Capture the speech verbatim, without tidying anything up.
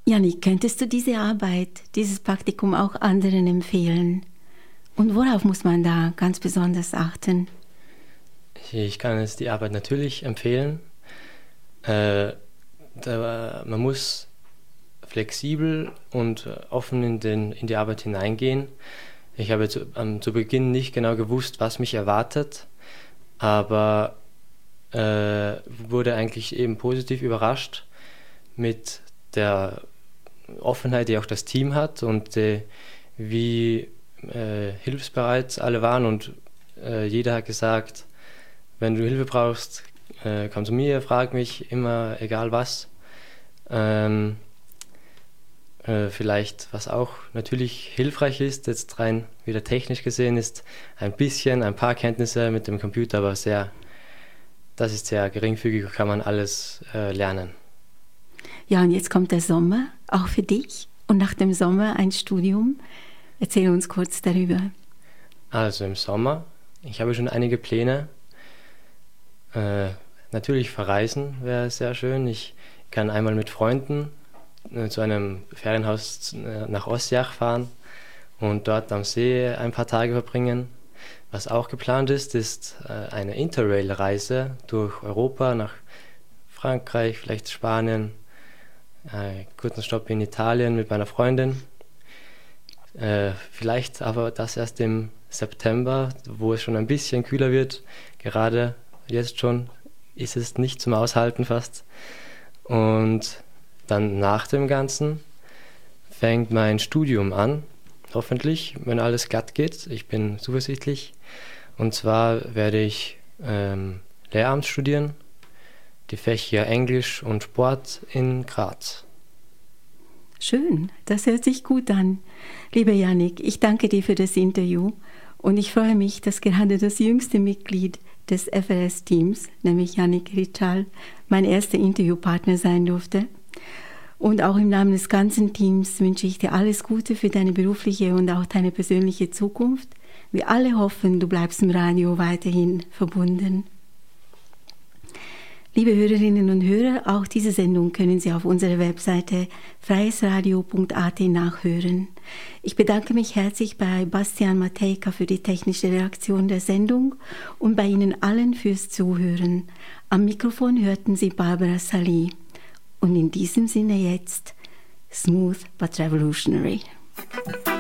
Jannik, könntest du diese Arbeit, dieses Praktikum auch anderen empfehlen? Und worauf muss man da ganz besonders achten? Ich kann es die Arbeit natürlich empfehlen. Äh, da, man muss flexibel und offen in, den, in die Arbeit hineingehen. Ich habe zu, ähm, zu Beginn nicht genau gewusst, was mich erwartet, aber äh, wurde eigentlich eben positiv überrascht mit der Offenheit, die auch das Team hat und äh, wie äh, hilfsbereit alle waren und äh, jeder hat gesagt, wenn du Hilfe brauchst, äh, komm zu mir, frag mich immer, egal was. Ähm, äh, vielleicht, was auch natürlich hilfreich ist, jetzt rein wieder technisch gesehen, ist ein bisschen, ein paar Kenntnisse mit dem Computer, aber sehr, das ist sehr geringfügig, kann man alles äh, lernen. Ja, und jetzt kommt der Sommer, auch für dich. Und nach dem Sommer ein Studium. Erzähl uns kurz darüber. Also im Sommer, ich habe schon einige Pläne. Äh, natürlich verreisen wäre sehr schön. Ich kann einmal mit Freunden äh, zu einem Ferienhaus äh, nach Osijek fahren und dort am See ein paar Tage verbringen. Was auch geplant ist, ist äh, eine Interrail-Reise durch Europa nach Frankreich, vielleicht Spanien, einen kurzen Stopp in Italien mit meiner Freundin. Äh, vielleicht aber das erst im September, wo es schon ein bisschen kühler wird. Gerade jetzt schon ist es nicht zum Aushalten fast. Und dann nach dem Ganzen fängt mein Studium an, hoffentlich, wenn alles glatt geht. Ich bin zuversichtlich. Und zwar werde ich ähm, Lehramt studieren, die Fächer Englisch und Sport in Graz. Schön, das hört sich gut an. Lieber Jannik, ich danke dir für das Interview und ich freue mich, dass gerade das jüngste Mitglied des F R S-Teams, nämlich Jannik Ritschal, mein erster Interviewpartner sein durfte. Und auch im Namen des ganzen Teams wünsche ich dir alles Gute für deine berufliche und auch deine persönliche Zukunft. Wir alle hoffen, du bleibst im Radio weiterhin verbunden. Liebe Hörerinnen und Hörer, auch diese Sendung können Sie auf unserer Webseite freiesradio punkt a t nachhören. Ich bedanke mich herzlich bei Bastian Matejka für die technische Redaktion der Sendung und bei Ihnen allen fürs Zuhören. Am Mikrofon hörten Sie Barbara Salih. Und in diesem Sinne jetzt Smooth but Revolutionary.